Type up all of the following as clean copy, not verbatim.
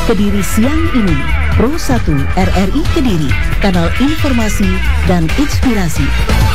Kediri siang ini, Pro 1 RRI Kediri, kanal informasi dan inspirasi.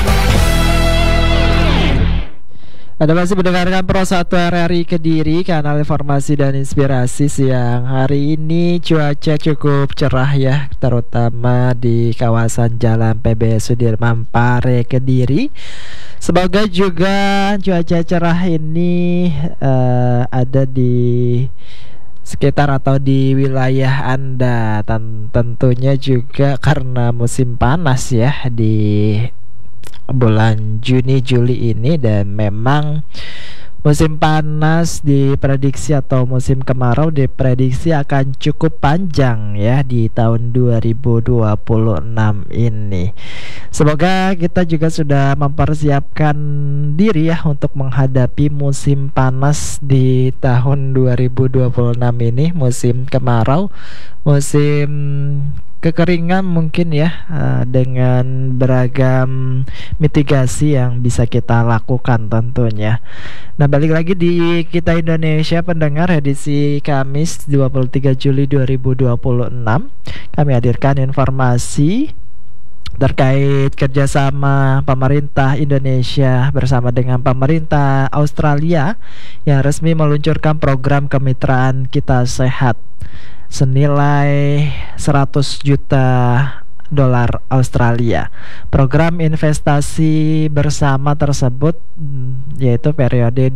Anda masih mendengarkan Pro 1 RRI Kediri, kanal informasi dan inspirasi. Siang hari ini cuaca cukup cerah ya, terutama di kawasan Jalan PB Sudirman Pare Kediri. Semoga juga cuaca cerah ini ada di sekitar atau di wilayah Anda. Tentunya juga karena musim panas ya di bulan Juni Juli ini, dan memang musim panas diprediksi atau musim kemarau diprediksi akan cukup panjang ya di tahun 2026 ini. Semoga kita juga sudah mempersiapkan diri ya untuk menghadapi musim panas di tahun 2026 ini, musim kemarau, musim kekeringan mungkin ya, dengan beragam mitigasi yang bisa kita lakukan tentunya. Nah, balik lagi di Kita Indonesia pendengar, edisi Kamis 23 Juli 2026. Kami hadirkan informasi terkait kerjasama pemerintah Indonesia bersama dengan pemerintah Australia yang resmi meluncurkan program kemitraan Kita Sehat senilai 100 juta dolar Australia. Program investasi bersama tersebut yaitu periode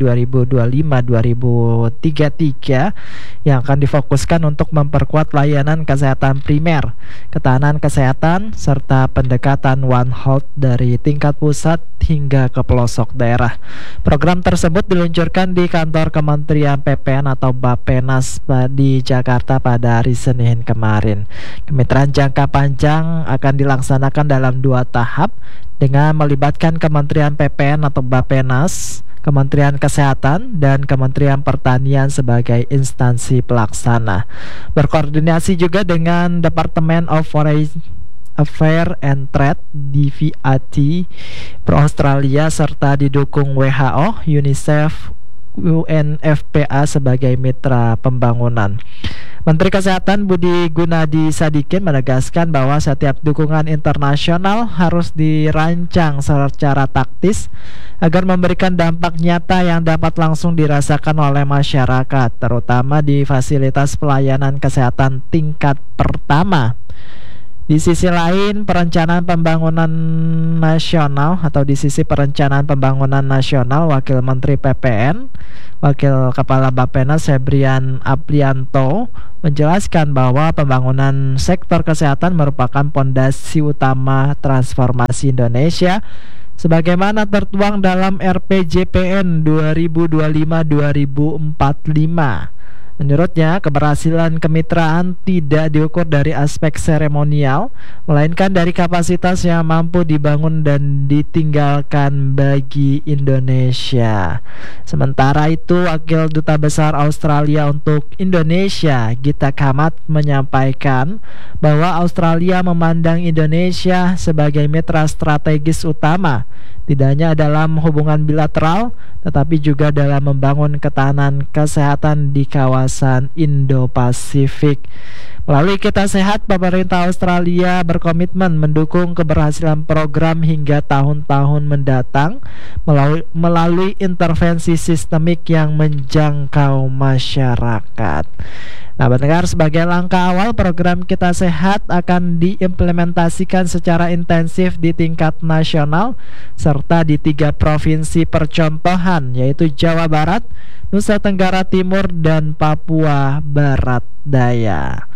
2025-2033 yang akan difokuskan untuk memperkuat layanan kesehatan primer, ketahanan kesehatan, serta pendekatan One Health dari tingkat pusat hingga ke pelosok daerah. Program tersebut diluncurkan di kantor Kementerian PPN atau Bappenas di Jakarta pada hari Senin kemarin. Kemitraan jangka panjang akan dilaksanakan dalam 2 tahap dengan melibatkan Kementerian PPN atau Bappenas, Kementerian Kesehatan, dan Kementerian Pertanian sebagai instansi pelaksana. Berkoordinasi juga dengan Departemen of Foreign Affairs and Trade DFID Pro Australia serta didukung WHO, UNICEF, UNFPA sebagai mitra pembangunan. Menteri Kesehatan Budi Gunadi Sadikin menegaskan bahwa setiap dukungan internasional harus dirancang secara taktis agar memberikan dampak nyata yang dapat langsung dirasakan oleh masyarakat, terutama di fasilitas pelayanan kesehatan tingkat pertama. Di sisi lain, perencanaan pembangunan nasional atau di sisi perencanaan pembangunan nasional, Wakil Menteri PPN, Wakil Kepala Bappenas Febrian Aprianto menjelaskan bahwa pembangunan sektor kesehatan merupakan pondasi utama transformasi Indonesia sebagaimana tertuang dalam RPJPN 2025-2045. Menurutnya, keberhasilan kemitraan tidak diukur dari aspek seremonial, melainkan dari kapasitas yang mampu dibangun dan ditinggalkan bagi Indonesia. Sementara itu, Wakil Duta Besar Australia untuk Indonesia, Gita Kamat, menyampaikan bahwa Australia memandang Indonesia sebagai mitra strategis utama, tidak hanya dalam hubungan bilateral, tetapi juga dalam membangun ketahanan kesehatan di kawasan Indo-Pasifik. Melalui Kita Sehat, pemerintah Australia berkomitmen mendukung keberhasilan program hingga tahun-tahun mendatang melalui intervensi sistemik yang menjangkau masyarakat. Nah, mendengar, sebagai langkah awal, program Kita Sehat akan diimplementasikan secara intensif di tingkat nasional serta di 3 provinsi percontohan, yaitu Jawa Barat, Nusa Tenggara Timur, dan Papua Barat Daya.